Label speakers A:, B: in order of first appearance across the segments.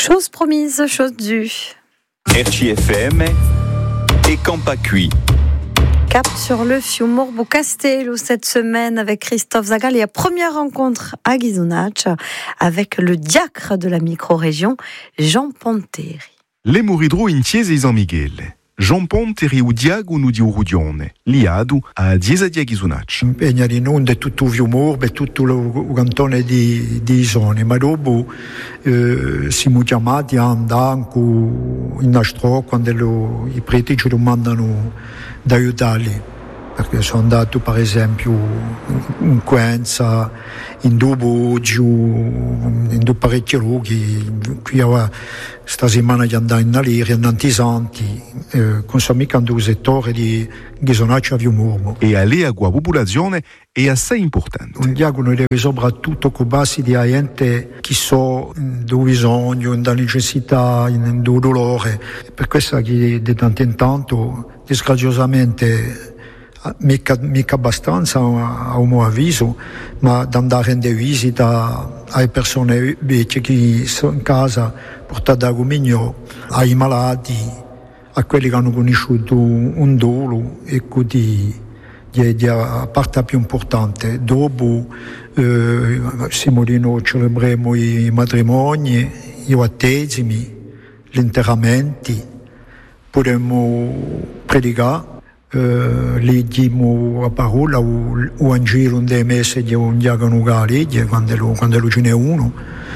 A: Chose promise, chose due.
B: RCFM et Campacui.
A: Cap sur le Fiumorbo Castello cette semaine avec Christophe Zagal et la première rencontre à Ghisonaccia avec le diacre de la micro-région, Jean Ponteri.
C: Le Muridro in Chiesa di San Michele. Jean Ponteri u diago nu di Urudione, liado a Chiesa di Ghisonaccia.
D: Impegna di non di tutto il Fiumorbo e tutto il cantone di Isone, ma dopo siamo chiamati a andare in Astro quando i preti ci mandano da aiutarli, perché sono andato per esempio in Coenza, in Dubo, giù, in due parecchi luoghi. Qui sta settimana che andai in Aliria, in Antisanti, con suo amico in due settori di Ghisonaccia a Fiumorbo.
C: E a lei a popolazione è assai importante.
D: Un diacono deve soprattutto occuparsi di gente che so do bisogno, da necessità, in do dolore. Per questo che di tanto in tanto, disgraziosamente, mica abbastanza a un mio avviso, ma da andare in visita alle persone vecchie che sono in casa, portare da Gomigno, ai malati, a quelli che hanno conosciuto un dolo, e così la parte più importante. Dopo siamo di noi, celebriamo i matrimoni, i battesimi, gli interramenti, potremmo predicare. Leggiamo la parola o Angelo dei messe di un diacono che legge quando lo ce n'è uno,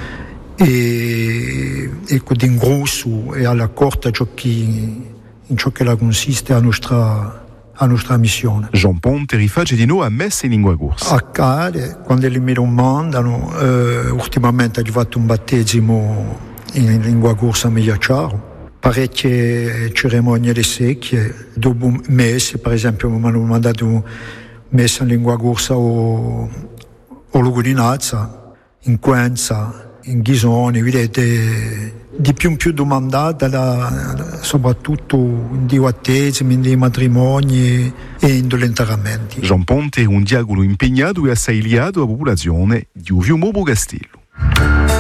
D: e così in grosso e alla corta in ciò che la consiste la nostra missione.
C: Jean Ponteri fa di noi a messa in lingua corsa.
D: Accade quando li mi domandano, ultimamente ho fatto un battesimo in lingua corsa a Mediacciaro. Parecchie cerimonie di secchie, dopo messe, per esempio mi hanno mandato messa in lingua corsa o luogo di Nazza, in Coenza, in Ghisone, vedete, di più in più domandata, soprattutto in battesimi, in matrimoni e in enterramenti.
C: Jean Ponteri è un diacono impegnato e assai liato alla popolazione di Fiumorbo Castello.